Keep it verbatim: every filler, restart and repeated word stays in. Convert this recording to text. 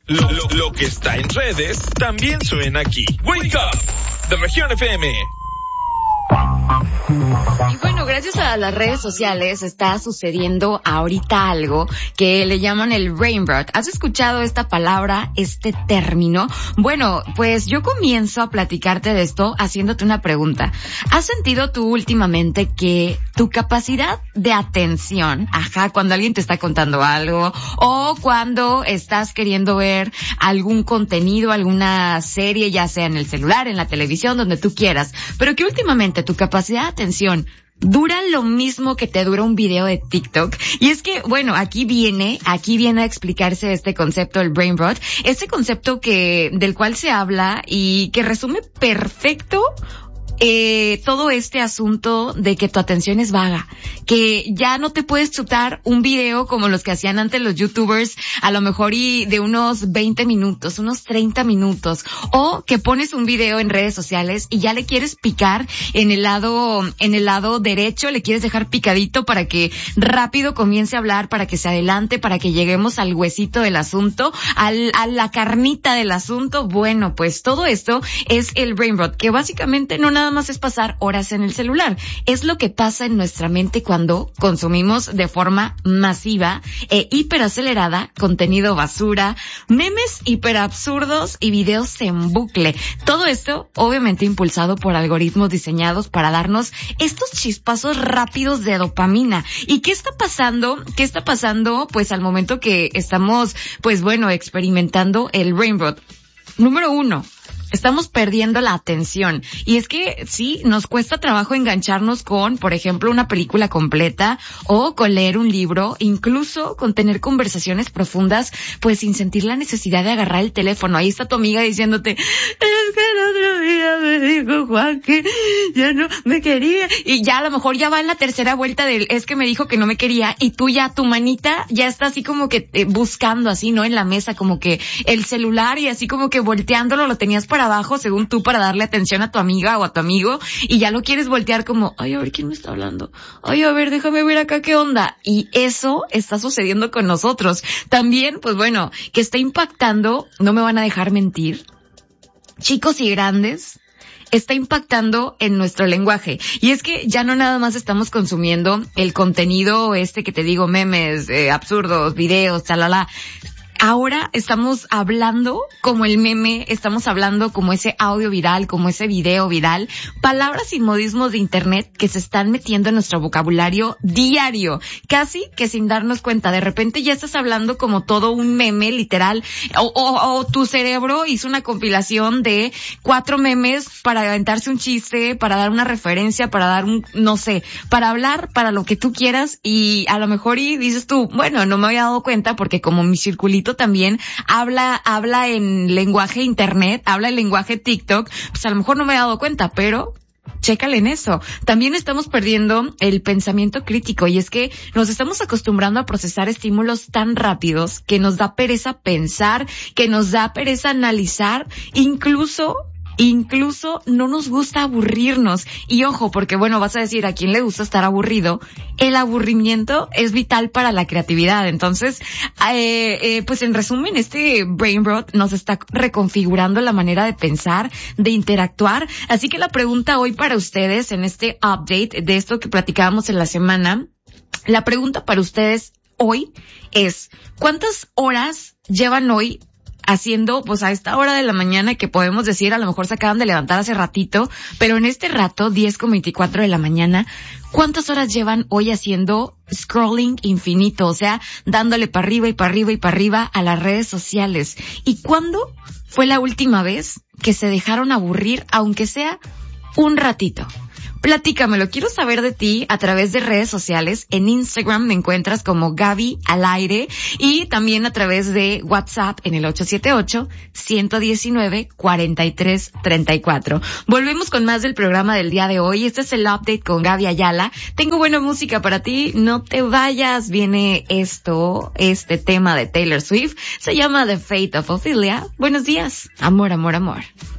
Lo, lo, lo que está en redes también suena aquí. Wake Up de Región F M. Y bueno, gracias a las redes sociales está sucediendo ahorita algo que le llaman el brain rot. ¿Has escuchado esta palabra, este término? Bueno, pues yo comienzo a platicarte de esto haciéndote una pregunta. ¿Has sentido tú últimamente que tu capacidad de atención, ajá, cuando alguien te está contando algo o cuando estás queriendo ver algún contenido, alguna serie, ya sea en el celular, en la televisión, donde tú quieras, pero que últimamente tu capacidad de atención dura lo mismo que te dura un video de TikTok? Y es que, bueno, aquí viene, aquí viene a explicarse este concepto del brain rot, este concepto que, del cual se habla y que resume perfecto Eh, todo este asunto de que tu atención es vaga, que ya no te puedes chutar un video como los que hacían antes los youtubers, a lo mejor y de unos veinte minutos, unos treinta minutos, o que pones un video en redes sociales y ya le quieres picar en el lado, en el lado derecho, le quieres dejar picadito para que rápido comience a hablar, para que se adelante, para que lleguemos al huesito del asunto, al, a la carnita del asunto. Bueno, pues todo esto es el brain rot, que básicamente no nada Nada más es pasar horas en el celular. Es lo que pasa en nuestra mente cuando consumimos de forma masiva e hiperacelerada contenido basura, memes hiperabsurdos y videos en bucle. Todo esto, obviamente, impulsado por algoritmos diseñados para darnos estos chispazos rápidos de dopamina. ¿Y qué está pasando? ¿Qué está pasando? Pues al momento que estamos, pues bueno, experimentando el brain rot. Número uno. Estamos perdiendo la atención. Y es que sí, nos cuesta trabajo engancharnos con, por ejemplo, una película completa o con leer un libro, incluso con tener conversaciones profundas, pues sin sentir la necesidad de agarrar el teléfono. Ahí está tu amiga diciéndote, es que el otro día me dijo Juan que ya no me quería. Y ya a lo mejor ya va en la tercera vuelta del, es que me dijo que no me quería. Y tú ya, tu manita ya está así como que eh, buscando así, ¿no? En la mesa, como que el celular y así como que volteándolo, lo tenías para abajo, según tú, para darle atención a tu amiga o a tu amigo, y ya lo quieres voltear como, ay, a ver quién me está hablando, ay, a ver, déjame ver acá qué onda. Y eso está sucediendo con nosotros. También, pues bueno, que está impactando, no me van a dejar mentir, chicos y grandes, está impactando en nuestro lenguaje. Y es que ya no nada más estamos consumiendo el contenido este que te digo, memes, eh, absurdos, videos, talala. Ahora estamos hablando como el meme, estamos hablando como ese audio viral, como ese video viral, palabras y modismos de internet que se están metiendo en nuestro vocabulario diario, casi que sin darnos cuenta. De repente ya estás hablando como todo un meme, literal, o, o, o tu cerebro hizo una compilación de cuatro memes para aventarse un chiste, para dar una referencia, para dar un, no sé, para hablar, para lo que tú quieras, y a lo mejor y dices tú, bueno, no me había dado cuenta porque como mi circulito también habla, habla en lenguaje internet, habla en lenguaje TikTok, pues a lo mejor no me he dado cuenta, pero chécale en eso. También estamos perdiendo el pensamiento crítico, y es que nos estamos acostumbrando a procesar estímulos tan rápidos que nos da pereza pensar, que nos da pereza analizar, incluso Incluso no nos gusta aburrirnos. Y ojo, porque bueno, vas a decir, ¿a quién le gusta estar aburrido? El aburrimiento es vital para la creatividad. Entonces, eh, eh, pues en resumen, este brain rot nos está reconfigurando la manera de pensar, de interactuar. Así que la pregunta hoy para ustedes, en este update de esto que platicábamos en la semana, la pregunta para ustedes hoy es, ¿cuántas horas llevan hoy haciendo, pues a esta hora de la mañana, que podemos decir, a lo mejor se acaban de levantar hace ratito, pero en este rato, diez con veinticuatro de la mañana, ¿cuántas horas llevan hoy haciendo scrolling infinito? O sea, dándole para arriba y para arriba y para arriba a las redes sociales. ¿Y cuándo fue la última vez que se dejaron aburrir, aunque sea un ratito? Platícamelo, quiero saber de ti a través de redes sociales. En Instagram me encuentras como Gaby al aire, y también a través de WhatsApp en el ocho siete ocho, uno uno nueve, cuatro tres tres cuatro. Volvemos con más del programa del día de hoy. Este es el update con Gaby Ayala. Tengo buena música para ti, no te vayas. Viene esto, este tema de Taylor Swift. Se llama The Fate of Ophelia. Buenos días. Amor, amor, amor.